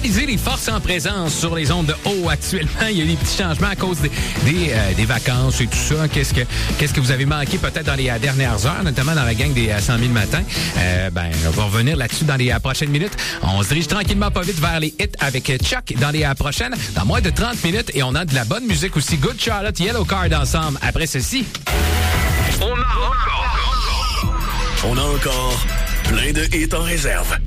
actualiser les forces en présence sur les ondes de haut actuellement. Il y a des petits changements à cause des vacances et tout ça. Qu'est-ce que vous avez manqué peut-être dans les dernières heures, notamment dans la gang des 100 000 matins? On va revenir là-dessus dans les prochaines minutes. On se dirige tranquillement pas vite vers les hits avec Chuck dans les prochaines, dans moins de 30 minutes. Et on a de la bonne musique aussi. Good Charlotte, Yellow Card ensemble. Après ceci... On a encore plein de hits en réserve.